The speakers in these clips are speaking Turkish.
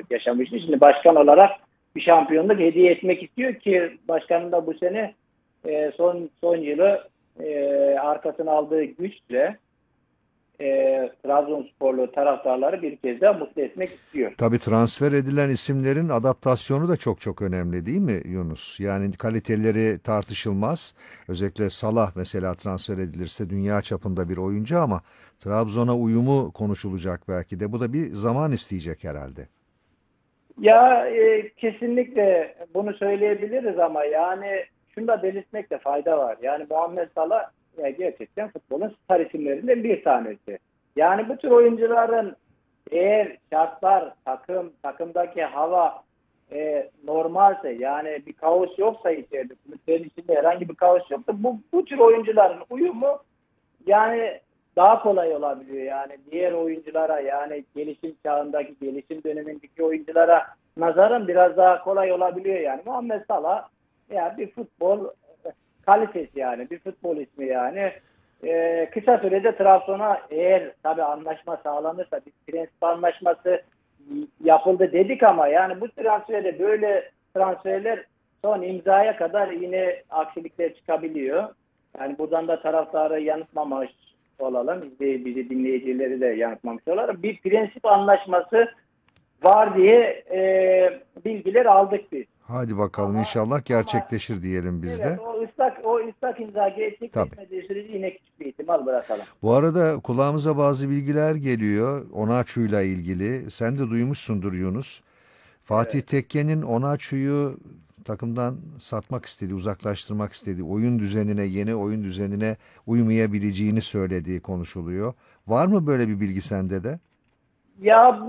yaşamıştı. Şimdi başkan olarak bir şampiyonluk hediye etmek istiyor ki başkanın da bu sene son yılı arkasına aldığı güçle Trabzonsporlu taraftarları bir kez daha mutlu etmek istiyor. Tabii transfer edilen isimlerin adaptasyonu da çok çok önemli değil mi Yunus? Yani kaliteleri tartışılmaz. Özellikle Salah mesela transfer edilirse dünya çapında bir oyuncu ama Trabzon'a uyumu konuşulacak belki de. Bu da bir zaman isteyecek herhalde. Ya kesinlikle bunu söyleyebiliriz ama yani şunu da belirtmekte fayda var. Yani Muhammed Salah gerçekten futbolun star isimlerinden bir tanesi. Yani bu tür oyuncuların eğer şartlar, takımdaki hava normalse yani bir kaos yoksa içeride, kulüplerin içinde herhangi bir kaos yoksa bu tür oyuncuların uyumu yani daha kolay olabiliyor yani diğer oyunculara yani gelişim çağındaki, gelişim dönemindeki oyunculara nazaran biraz daha kolay olabiliyor yani. Muhammed Salah yani bir futbol kalitesi yani bir futbol ismi yani. Kısa sürede Trabzon'a eğer tabii anlaşma sağlanırsa bir prensip anlaşması yapıldı dedik ama yani bu transferde böyle transferler son imzaya kadar yine aksilikler çıkabiliyor. Yani buradan da taraftarı yanıltmamış olalım. Bizi dinleyicileri de yanıltmamış olalım. Bir prensip anlaşması var diye bilgiler aldık biz. Hadi bakalım inşallah Ama gerçekleşir diyelim biz evet de. o ıslak imza Tabii. gerçekleşmediği sürece yine küçük bir ihtimal bırakalım. Bu arada kulağımıza bazı bilgiler geliyor Onaçu'yla ilgili. Sen de duymuşsundur Yunus. Fatih Evet. Tekke'nin Onaçu'yu takımdan satmak istediği, uzaklaştırmak istediği, oyun düzenine, yeni oyun düzenine uymayabileceğini söylediği konuşuluyor. Var mı böyle bir bilgi sende de? Ya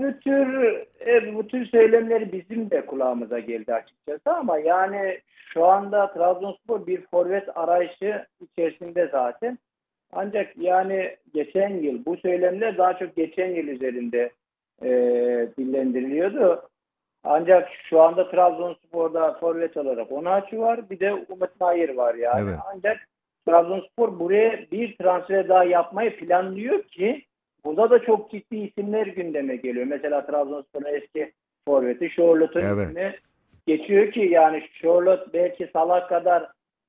bu tür söylemleri bizim de kulağımıza geldi açıkçası ama yani şu anda Trabzonspor bir forvet arayışı içerisinde zaten. Ancak yani geçen yıl bu söylemler daha çok geçen yıl üzerinde e, dillendiriliyordu. Ancak şu anda Trabzonspor'da forvet olarak Onaçu var. Bir de Umut Nayır var yani. Evet. Ancak Trabzonspor buraya bir transfer daha yapmayı planlıyor ki burada da çok ciddi isimler gündeme geliyor. Mesela Trabzonspor'un eski forveti Charlotte'un Evet. ismi geçiyor ki yani Charlotte belki Salah kadar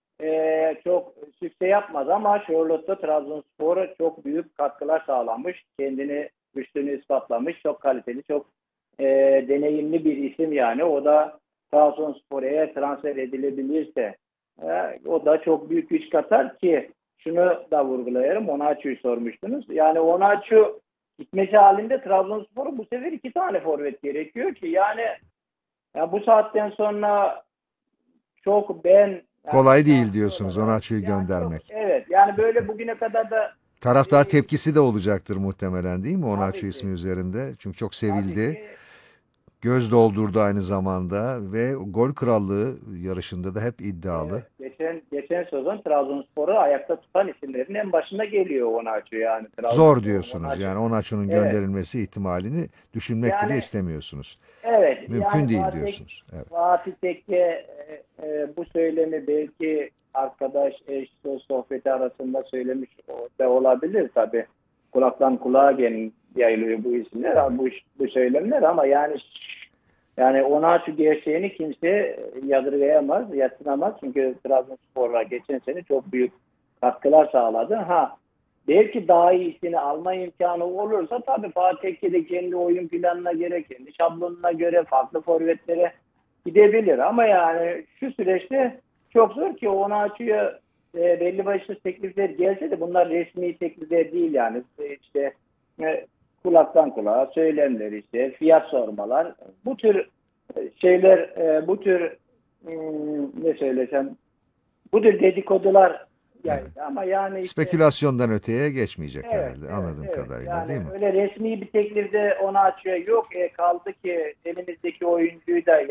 çok sükse yapmaz ama Charlotte'da Trabzonspor'a çok büyük katkılar sağlamış. Kendini üstünü ispatlamış. Çok kaliteli, çok deneyimli bir isim yani. O da Trabzonspor eğer transfer edilebilirse o da çok büyük güç katar ki şunu da vurgulayarım. Onaçu'yu sormuştunuz. Yani Onaçu gitmesi halinde Trabzonspor'a bu sefer 2 tane forvet gerekiyor ki yani ya bu saatten sonra çok ben yani Kolay değil şahsi diyorsunuz olarak Onaçu'yu yani çok göndermek. evet yani böyle bugüne kadar da Taraftar e, tepkisi de olacaktır muhtemelen değil mi Onaçu tabii ismi ki üzerinde? Çünkü çok tabii sevildi. ki Göz doldurdu aynı zamanda ve gol krallığı yarışında da hep iddialı. evet, geçen sezon Trabzonspor'u ayakta tutan isimlerin en başında geliyor Onaçu yani Zor Trabzonspor diyorsunuz. Onaçu. Yani Onaçu'nun Evet. gönderilmesi ihtimalini düşünmek bile Yani istemiyorsunuz. evet Mümkün yani değil diyorsunuz. Evet. Fatih Tekke bu söylemi belki arkadaş eş dost sohbeti arasında söylemiş da olabilir tabii. Kulaktan kulağa yayılıyor bu isimler, Evet. bu söylemler ama yani ona şu gerçeğini kimse yadırgayamaz, yadsınamaz. Çünkü Trabzonspor'a geçen sene çok büyük katkılar sağladı. Belki daha iyisini alma imkanı olursa tabii Fatih Tekke de kendi oyun planına göre, kendi şablonuna göre farklı forvetlere gidebilir. Ama yani şu süreçte çok zor ki ona açıyor belli başlı teklifler gelse de bunlar resmi teklifler değil yani. İşte kulaktan kulağa söylemler işte fiyat sormalar bu tür şeyler bu tür ne söylesem bu tür dedikodular yani Evet. ama yani işte Spekülasyondan öteye geçmeyecek evet herhalde evet anladığım evet kadarıyla yani değil mi? öyle resmi bir teklifde onu açıyor yok kaldı ki elimizdeki oyuncuyu da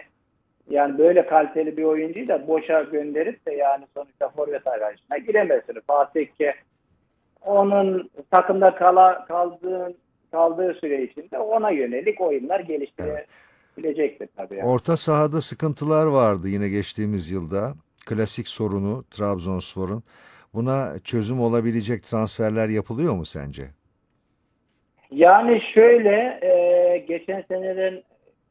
yani böyle kaliteli bir oyuncuyu da boşa gönderip de yani sonuçta forvet arayışına giremezsiniz. Fatih ki onun takımda kaldığı süre içinde ona yönelik oyunlar Evet. geliştirebilecektir tabii yani. Orta sahada sıkıntılar vardı yine geçtiğimiz yılda. Klasik sorunu Trabzonspor'un. Buna çözüm olabilecek transferler yapılıyor mu sence? Yani şöyle geçen seneden